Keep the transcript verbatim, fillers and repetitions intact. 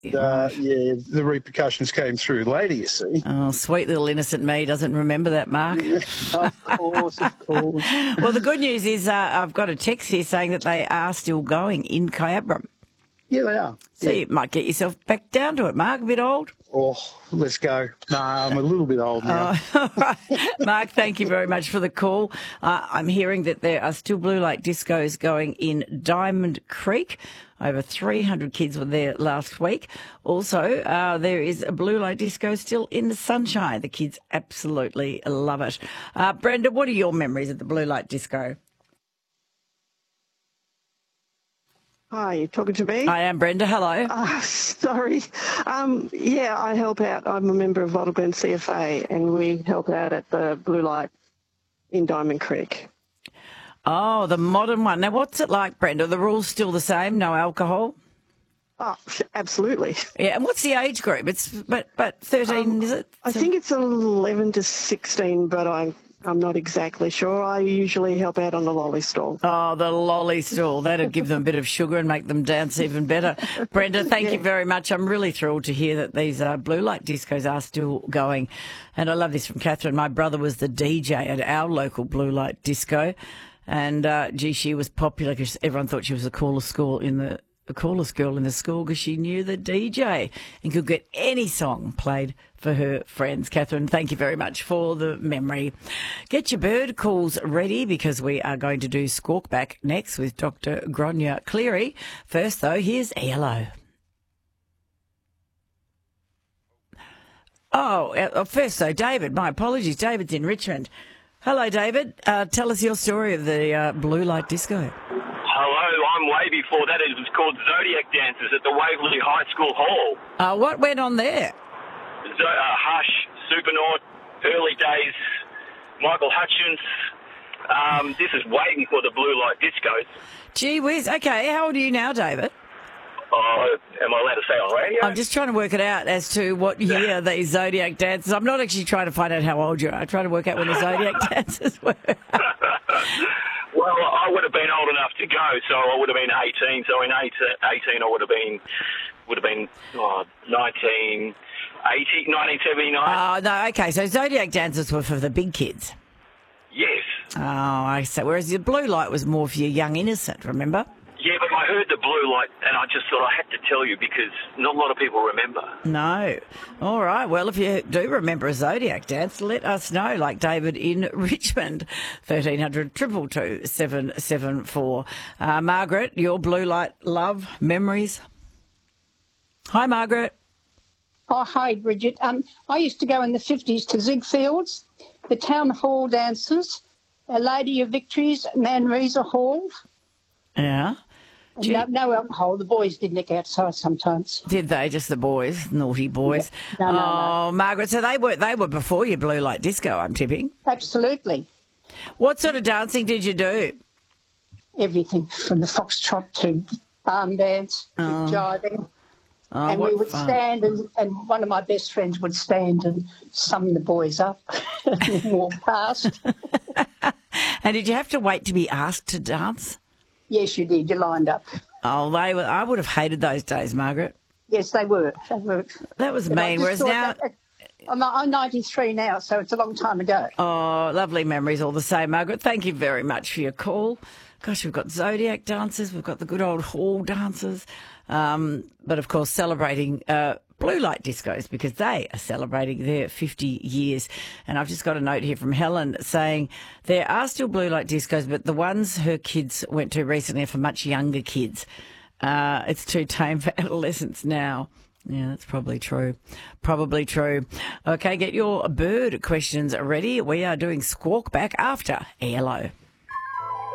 uh, yeah, the repercussions came through later, you see. Oh, sweet little innocent me doesn't remember that, Mark. Of course, of course. Well, the good news is uh, I've got a text here saying that they are still going in Kyabram. Yeah, they are. So yeah. you might get yourself back down to it, Mark, a bit old. Oh, let's go. No, I'm a little bit old now. Oh, all right. Mark, thank you very much for the call. Uh, I'm hearing that there are still blue light discos going in Diamond Creek. Over three hundred kids were there last week. Also, uh, there is a blue light disco still in the Sunshine. The kids absolutely love it. Uh, Brenda, what are your memories of the blue light disco? Hi, you talking to me? I am Brenda. Hello. Uh, sorry. Um, yeah, I help out. I'm a member of Wattle Glen C F A, and we help out at the Blue Light in Diamond Creek. Oh, the modern one. Now, what's it like, Brenda? Are the rules still the same? No alcohol? Oh, absolutely. Yeah, and what's the age group? It's but but thirteen, Um, is it? I think it's eleven to sixteen, but I, I'm not exactly sure. I usually help out on the lolly stall. Oh, the lolly stall. That'd give them a bit of sugar and make them dance even better. Brenda, thank Yeah. you very much. I'm really thrilled to hear that these uh, blue light discos are still going. And I love this from Catherine. My brother was the D J at our local blue light disco. And, uh, gee, she was popular because everyone thought she was the coolest school in the, the coolest girl in the school because she knew the D J and could get any song played for her friends. Catherine, thank you very much for the memory. Get your bird calls ready because we are going to do Squawk Back next with Doctor Gráinne Cleary. First, though, here's E L O. Oh, uh, first, though, David. My apologies. David's in Richmond. Hello, David. Uh, tell us your story of the uh, blue light disco. Hello, I'm way before that. It was called Zodiac Dances at the Waverley High School Hall. Uh, what went on there? So, uh, Hush, Supernaut, early days, Michael Hutchins. Um, this is way before the blue light discos. Gee whiz. Okay, how old are you now, David? Oh, am I allowed to say on radio? I'm just trying to work it out as to what year these Zodiac dances. I'm not actually trying to find out how old you are. I'm trying to work out when the Zodiac dances were. Well, I would have been old enough to go, so I would have been eighteen. So in eighteen, I would have been would have been oh, nineteen eighty, nineteen seventy-nine. Oh, no, okay. So Zodiac dances were for the big kids. Yes. Oh, I see. Whereas the blue light was more for your young innocent, remember? Yeah, but I heard the blue light, and I just thought I had to tell you because not a lot of people remember. No. All right. Well, if you do remember a Zodiac dance, let us know, like David in Richmond, thirteen hundred, two two two, seven seven four. Uh, Margaret, your blue light love memories? Hi, Margaret. Oh, hi, Bridget. Um, I used to go in the fifties to Zigfields, the Town Hall dances, a Lady of Victories, Manresa Hall. Yeah. No, no alcohol. The boys did nick outside sometimes. Did they? Just the boys, naughty boys. Yeah. No, no, oh, no. Margaret. So they were they were before your blue light disco, I'm tipping. Absolutely. What sort of dancing did you do? Everything from the foxtrot to barn dance to Oh. jiving. Oh, and what we would fun. stand, and, and one of my best friends would stand and sum the boys up and walk past. And did you have to wait to be asked to dance? Yes, you did. You lined up. Oh, they were. I would have hated those days, Margaret. Yes, they were. They were. That was But I mean. just Whereas thought now, that- I'm, I'm ninety-three now, so it's a long time ago. oh, lovely memories all the same, Margaret. Thank you very much for your call. Gosh, we've got Zodiac dances, we've got the good old hall dances, um, but of course celebrating uh, blue light discos because they are celebrating their fifty years. And I've just got a note here from Helen saying there are still blue light discos, but the ones her kids went to recently are for much younger kids. Uh, it's too tame for adolescents now. Yeah, that's probably true. Probably true. Okay, get your bird questions ready. We are doing Squawk Back after E L O.